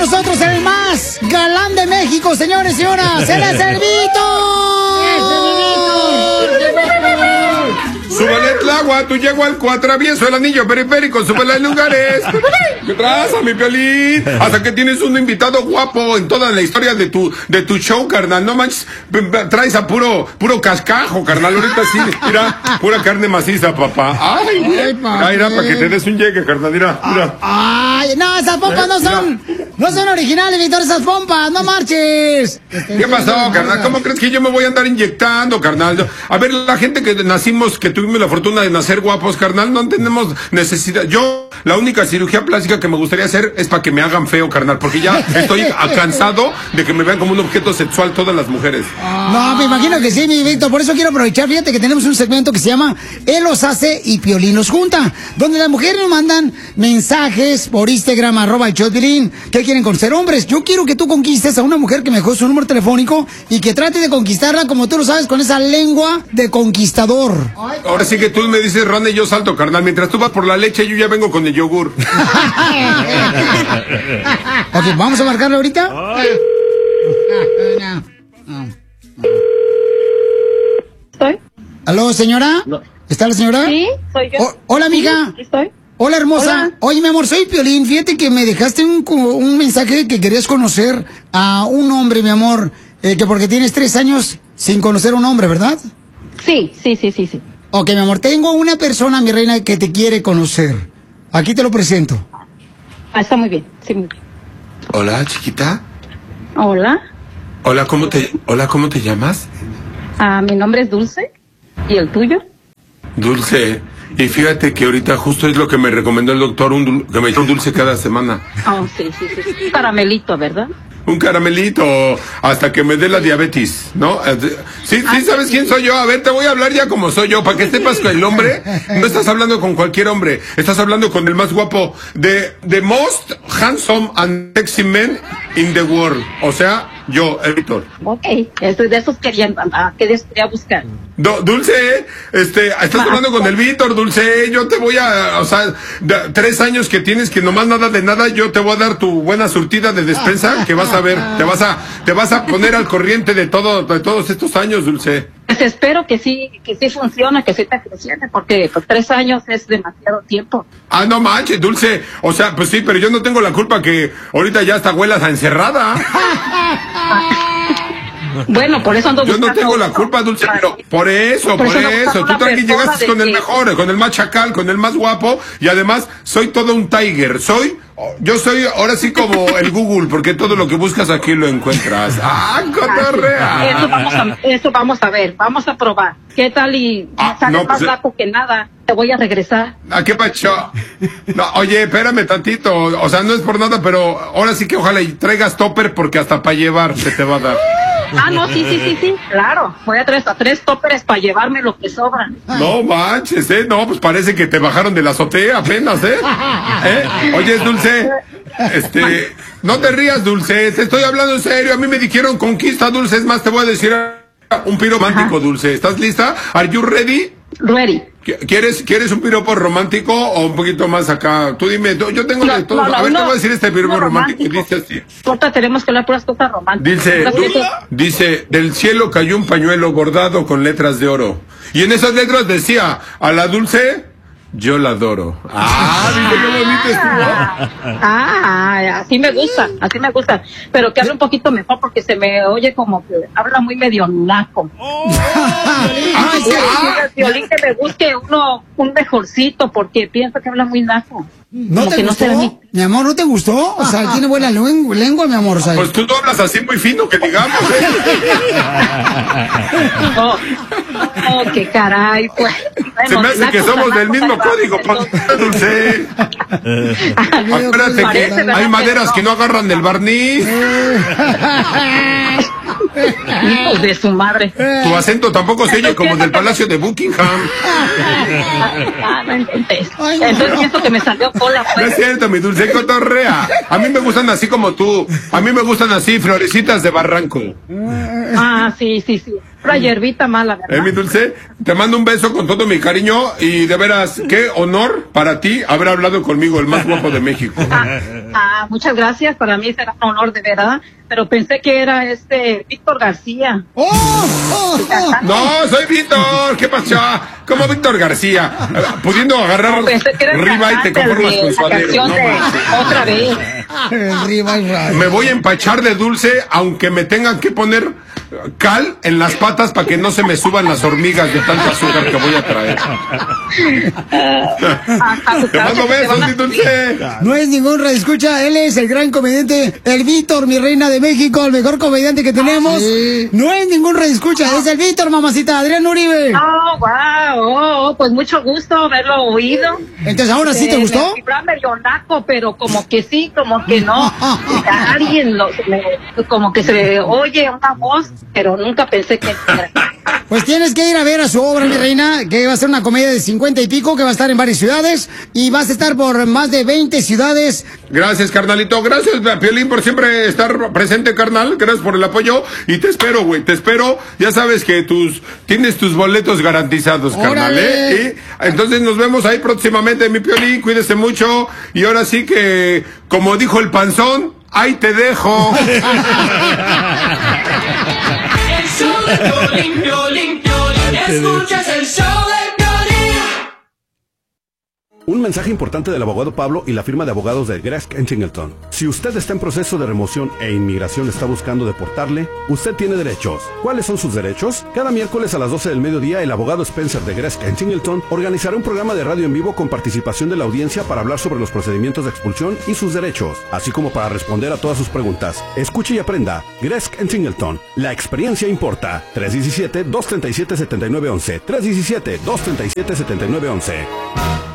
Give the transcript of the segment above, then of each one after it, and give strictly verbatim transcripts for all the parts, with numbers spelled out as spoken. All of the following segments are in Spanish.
nosotros el más galán de México, señores y señoras. ¡El es el Víctor! Súbele el agua, tú llego al cuatravieso, el anillo periférico, súbele en lugares. ¿Qué traza, mi Piolín? Hasta que tienes un invitado guapo en toda la historia de tu de tu show, carnal. No manches, traes a puro puro cascajo, carnal. Ahorita sí, mira, pura carne maciza, papá. Ay, güey. Ay, mira, para que te des un llegue, carnal, mira, mira. Ay, no, esas pompas no son, no son originales, Víctor, esas pompas, no marches. ¿Qué pasó, carnal? ¿Cómo crees que yo me voy a andar inyectando, carnal? A ver, la gente que nacimos, que tuvimos la fortuna de nacer guapos, carnal, no tenemos necesidad. Yo, la única cirugía plástica que me gustaría hacer es para que me hagan feo, carnal, porque ya estoy cansado de que me vean como un objeto sexual todas las mujeres. No, me imagino que sí, mi Víctor, por eso quiero aprovechar, fíjate que tenemos un segmento que se llama Él los hace y Piolín los junta, donde las mujeres nos mandan mensajes por Instagram, arroba el show de Piolín, que quieren conocer hombres. Yo quiero que tú conquistes a una mujer que me dejó su número telefónico y que trate de conquistarla, como tú lo sabes, con esa lengua de conquistador. Ahora sí que tú me dices, Ron, y yo salto, carnal. Mientras tú vas por la leche, yo ya vengo con el yogur. Ok, ¿vamos a marcarlo ahorita? ¿Estoy? ¿Aló, señora? No. ¿Está la señora? Sí, soy yo. O- hola, amiga. Sí, estoy. Hola, hermosa. Hola. Oye, mi amor, soy Piolín. Fíjate que me dejaste un, un mensaje que querías conocer a un hombre, mi amor, eh, que porque tienes tres años sin conocer a un hombre, ¿verdad? Sí, sí, sí, sí, sí. Ok, mi amor, tengo una persona, mi reina, que te quiere conocer. Aquí te lo presento. Ah, está muy bien, sí, muy bien. Hola, chiquita. Hola, Hola, ¿cómo te, hola, ¿cómo te llamas? ah, mi nombre es Dulce. ¿Y el tuyo? Dulce. Y fíjate que ahorita justo es lo que me recomendó el doctor, un dul- que me eche un dulce cada semana. Oh, sí, sí, sí. Un caramelito, ¿verdad? Un caramelito hasta que me dé la diabetes, ¿no? Sí, sí, ¿sabes quién soy yo? A ver, te voy a hablar ya como soy yo, para que sepas que el hombre, no estás hablando con cualquier hombre, estás hablando con el más guapo, de the most handsome and sexy man in the world. O sea, yo, el Víctor. Ok, eso, de esos querían, ah, ¿qué les quería buscar? Do- Dulce, este, estás hablando con el Víctor, Dulce, yo te voy a, o sea, da- tres años que tienes que nomás nada de nada, yo te voy a dar tu buena surtida de despensa, que vas a ver, te vas a, te vas a poner al corriente de todo, de todos estos años, Dulce. Pues espero que sí, que sí funcione, que sí te funcione, porque pues, tres años es demasiado tiempo. Ah, no manches, Dulce, o sea, pues sí, pero yo no tengo la culpa que ahorita ya está abuela encerrada. Bueno, por eso ando Yo buscando... no tengo la culpa, Dulce, pero por eso, Por por eso ando eso. buscando Tú una también persona llegaste de con el que- mejor, con el más chacal, con el más guapo, y además soy todo un tiger. Soy, yo soy ahora sí como el Google, porque todo lo que buscas aquí lo encuentras. ¡Ah, Eso cotorrea! vamos, a, eso vamos a ver, vamos a probar. ¿Qué tal y Ah, sale no, más pues, guapo que nada? Te voy a regresar. ¿A qué pacho? No, oye, espérame tantito. O sea, no es por nada, pero ahora sí que ojalá y traigas topper porque hasta para llevar se te va a dar. Ah, no, sí, sí, sí, sí, claro. Voy a traer hasta tres toppers para llevarme lo que sobra. No manches, ¿eh? No, pues parece que te bajaron de la azotea apenas, ¿eh? ¿Eh? Oye, Dulce, este, no te rías, Dulce, te estoy hablando en serio. A mí me dijeron conquista, Dulce, es más, te voy a decir un piropo romántico, Dulce. ¿Estás lista? ¿Are you ready? Ready. ¿Quieres, ¿Quieres un piropo romántico o un poquito más acá? Tú dime, tú- yo tengo No, de todo. no, no, a ver, no, te voy a decir este piropo no romántico. romántico. Dice así. Ahorita tenemos que hablar puras cosas románticas. Dice, Puras du- cosas- dice, del cielo cayó un pañuelo bordado con letras de oro. Y en esas letras decía, a la Dulce, yo la adoro. Ah, dice qué bonito estuvo. Ah, así me gusta, así me gusta. Pero que hable un poquito mejor porque se me oye como que habla muy medio naco. Ah, Y sí, el ah. violín que me busque uno, un mejorcito porque pienso que habla muy naco. ¿No Como te que no gustó? se ve mi- Mi amor, ¿no te gustó? O sea, tiene buena lengua, lengua, mi amor. O sea, Pues tú no hablas así muy fino, que digamos, ¿eh? Oh, oh, qué caray, pues. Se me hace que nacos, somos del nacos, mismo nacos, código, entonces- pa- Dulce. Acuérdate Parece, que ¿verdad? hay maderas que no agarran del barniz. Hijos de su madre. Tu acento tampoco se oye como del Palacio de Buckingham. Ah, no inventes. Ay, no. Entonces pienso que me salió cola. No Pues. es cierto, mi Dulce cotorrea. A mí me gustan así como tú. A mí me gustan así, florecitas de barranco. Ah, sí, sí, sí. La hierbita mala, ¿verdad? Eh, mi Dulce, te mando un beso con todo mi cariño y de veras, qué honor para ti haber hablado conmigo, el más guapo de México. Ah, ah, muchas gracias, para mí será un honor de verdad, pero pensé que era este Víctor García. ¡Oh! oh, oh. No, soy Víctor, ¿qué pasó? ¿Cómo Víctor García? Pudiendo agarrar No, pensé que era el riba y te cantante conformas de con su la alero. canción No, de manches. Otra Vez. El rival, rival. Me voy a empachar de dulce, aunque me tengan que poner cal en las patas para que no se me suban las hormigas de tanto azúcar que voy a traer. Te mando besos, mi Dulce. No es ningún radioescucha, él es el gran comediante, el Víctor, mi reina de México, el mejor comediante que tenemos. Sí. No es ningún radioescucha, es el Víctor, mamacita, Adrián Uribe. Oh, wow, oh, oh, pues mucho gusto haberlo oído. Entonces, ¿ahora sí te Eh, gustó? Me vibra medio naco, pero como que sí, como que no. Alguien, lo, me- como que se oye una voz, pero nunca pensé que... Pues tienes que ir a ver a su obra, mi reina, que va a ser una comedia de cincuenta y pico, que va a estar en varias ciudades, y vas a estar por más de veinte ciudades. Gracias, carnalito. Gracias, Piolín, por siempre estar presente, carnal. Gracias por el apoyo. Y te espero, güey. Te espero. Ya sabes que tus tienes tus boletos garantizados, carnal, ¡Órale! ¿eh? Y, entonces nos vemos ahí próximamente, mi Piolín. Cuídese mucho. Y ahora sí que, como dijo el panzón, ahí te dejo. El show de Piolín, Piolín, Piolín. Escuchas el show de Piolín. Un mensaje importante del abogado Pablo y la firma de abogados de Gresk and Singleton. Si usted está en proceso de remoción e inmigración está buscando deportarle, usted tiene derechos. ¿Cuáles son sus derechos? Cada miércoles a las doce del mediodía, el abogado Spencer de Gresk and Singleton organizará un programa de radio en vivo con participación de la audiencia para hablar sobre los procedimientos de expulsión y sus derechos, así como para responder a todas sus preguntas. Escuche y aprenda. Gresk and Singleton. La experiencia importa. tres uno siete, dos tres siete, siete nueve uno uno. tres uno siete, dos tres siete, siete nueve uno uno.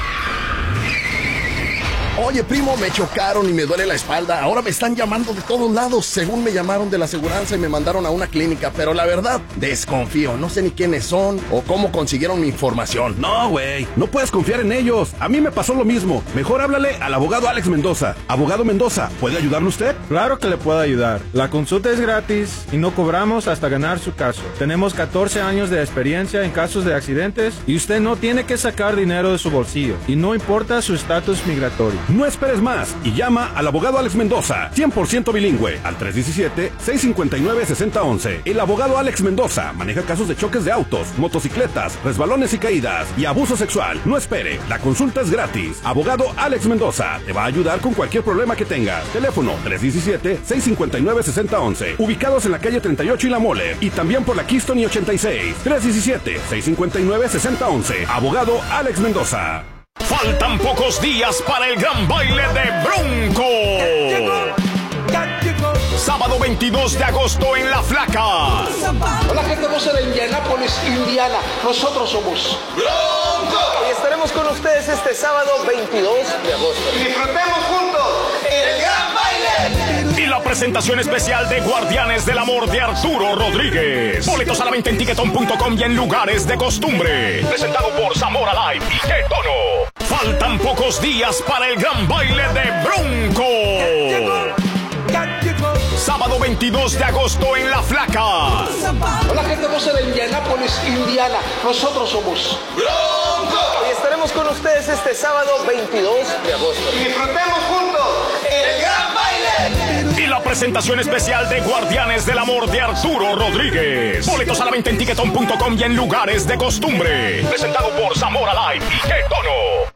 Oye, primo, me chocaron y me duele la espalda. Ahora me están llamando de todos lados. Según me llamaron de la aseguranza y me mandaron a una clínica. Pero la verdad, desconfío. No sé ni quiénes son o cómo consiguieron mi información. No, güey, no puedes confiar en ellos. A mí me pasó lo mismo. Mejor háblale al abogado Alex Mendoza. Abogado Mendoza, ¿puede ayudarle usted? Claro que le puedo ayudar. La consulta es gratis y no cobramos hasta ganar su caso. Tenemos catorce años de experiencia en casos de accidentes y usted no tiene que sacar dinero de su bolsillo. Y no importa su estatus migratorio. No esperes más y llama al abogado Alex Mendoza, cien por ciento bilingüe, al tres uno siete, seis cinco nueve, seis cero uno uno. El abogado Alex Mendoza maneja casos de choques de autos, motocicletas, resbalones y caídas y abuso sexual. No espere, la consulta es gratis. Abogado Alex Mendoza te va a ayudar con cualquier problema que tengas. Teléfono tres uno siete, seis cinco nueve, seis cero uno uno. Ubicados en la calle treinta y ocho y La Mole y también por la Keystone y ochenta y seis. tres uno siete, seis cinco nueve, seis cero uno uno. Abogado Alex Mendoza. Faltan pocos días para el gran baile de Bronco. Sábado veintidós de agosto en La Flaca. Hola, gente hermosa de Indianápolis, Indiana. Nosotros somos Bronco. y estaremos con ustedes este sábado veintidós de agosto. Y disfrutemos juntos el gran baile. Y la presentación especial de Guardianes del Amor de Arturo Rodríguez. Boletos a la venta en tiquetón punto com y en lugares de costumbre. Presentado por Zamora Live y ¡Qué tono! Faltan pocos días para el gran baile de Bronco. Sábado veintidós de agosto en La Flaca. Hola, gente hermosa de Indianápolis, Indiana. Nosotros somos Bronco. y estaremos con ustedes este sábado veintidós de agosto. Y disfrutemos juntos el gran baile. Y la presentación especial de Guardianes del Amor de Arturo Rodríguez. Boletos a la venta en tiquetón punto com y en lugares de costumbre. Presentado por Zamora Live y ¡Qué tono!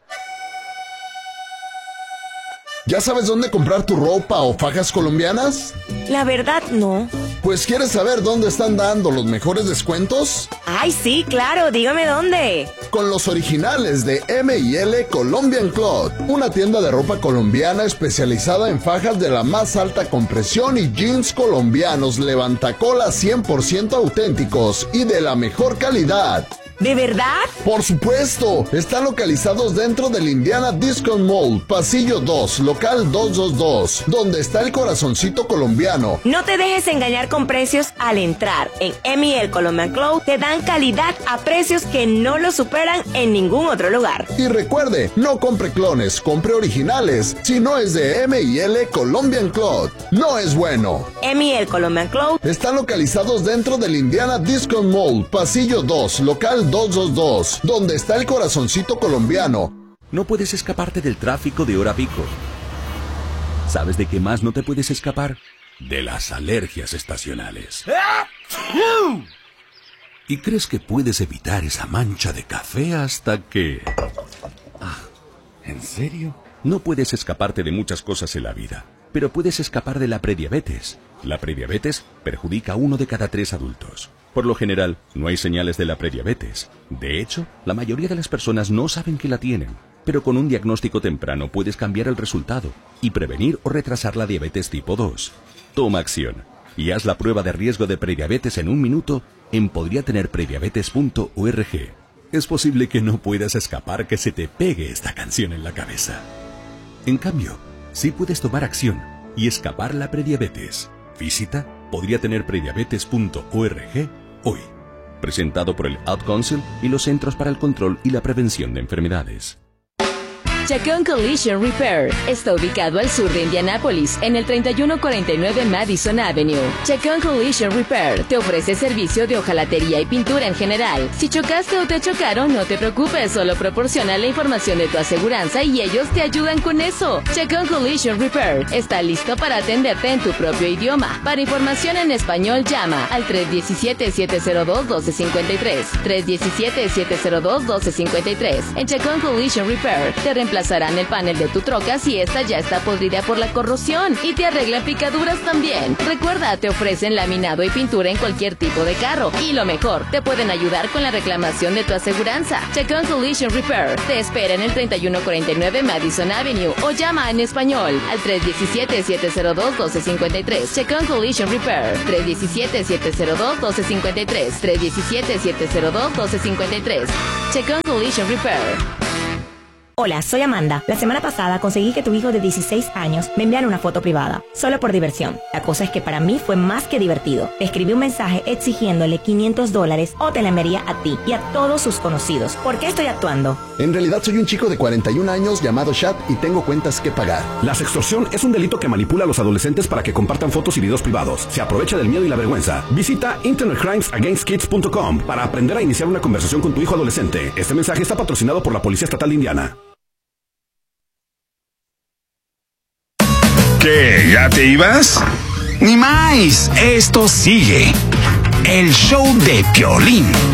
¿Ya sabes dónde comprar tu ropa o fajas colombianas? La verdad, no. Pues ¿quieres saber dónde están dando los mejores descuentos? Ay, sí, claro, dígame dónde. Con los originales de M y L Colombian Cloth, una tienda de ropa colombiana especializada en fajas de la más alta compresión y jeans colombianos levantacolas cien por ciento auténticos y de la mejor calidad. ¿De verdad? Por supuesto, están localizados dentro del Indiana Discount Mall, pasillo dos, local doscientos veintidós, donde está el corazoncito colombiano. No te dejes engañar con precios al entrar. En M y L Colombian Cloth te dan calidad a precios que no lo superan en ningún otro lugar. Y recuerde, no compre clones, compre originales. Si no es de M y L Colombian Cloth, no es bueno. M y L Colombian Cloth están localizados dentro del Indiana Discount Mall, pasillo dos, local doscientos veintidós, donde está el corazoncito colombiano. No puedes escaparte del tráfico de hora pico. ¿Sabes de qué más no te puedes escapar? De las alergias estacionales. ¿Y crees que puedes evitar esa mancha de café hasta que... Ah, ¿en serio? No puedes escaparte de muchas cosas en la vida, pero puedes escapar de la prediabetes. La prediabetes perjudica a uno de cada tres adultos. Por lo general, no hay señales de la prediabetes. De hecho, la mayoría de las personas no saben que la tienen. Pero con un diagnóstico temprano puedes cambiar el resultado y prevenir o retrasar la diabetes tipo dos. Toma acción y haz la prueba de riesgo de prediabetes en un minuto en podría tener prediabetes punto org. Es posible que no puedas escapar que se te pegue esta canción en la cabeza. En cambio, sí puedes tomar acción y escapar la prediabetes. Visita podría tener prediabetes punto org hoy. Presentado por el Ad Council y los Centros para el Control y la Prevención de Enfermedades. Chacón Collision Repair está ubicado al sur de Indianápolis, en el treinta y uno cuarenta y nueve Madison Avenue. Chacón Collision Repair te ofrece servicio de hojalatería y pintura en general. Si chocaste o te chocaron, no te preocupes, solo proporciona la información de tu aseguranza y ellos te ayudan con eso. Chacón Collision Repair está listo para atenderte en tu propio idioma. Para información en español, llama al tres uno siete, siete cero dos, uno dos cinco tres, tres uno siete, siete cero dos, uno dos cinco tres. En Chacón Collision Repair te reemplazarán el panel de tu troca si esta ya está podrida por la corrosión y te arreglan picaduras también. Recuerda, te ofrecen laminado y pintura en cualquier tipo de carro y lo mejor, te pueden ayudar con la reclamación de tu aseguranza. Chacón Collision Repair te espera en el treinta y uno cuarenta y nueve Madison Avenue o llama en español al tres uno siete, siete cero dos, uno dos cinco tres. Chacón Collision Repair tres uno siete, siete cero dos, uno dos cinco tres, tres uno siete, siete cero dos, uno dos cinco tres. Chacón Collision Repair. Hola, soy Amanda. La semana pasada conseguí que tu hijo de dieciséis años me enviara una foto privada, solo por diversión. La cosa es que para mí fue más que divertido. Le escribí un mensaje exigiéndole quinientos dólares o te la enviaría a ti y a todos sus conocidos. ¿Por qué estoy actuando? En realidad soy un chico de cuarenta y un años llamado Chad y tengo cuentas que pagar. La sextorsión es un delito que manipula a los adolescentes para que compartan fotos y videos privados. Se aprovecha del miedo y la vergüenza. Visita internet crimes against kids punto com para aprender a iniciar una conversación con tu hijo adolescente. Este mensaje está patrocinado por la Policía Estatal de Indiana. ¿Qué? ¿Ya te ibas? Ni más, esto sigue. El show de Piolín.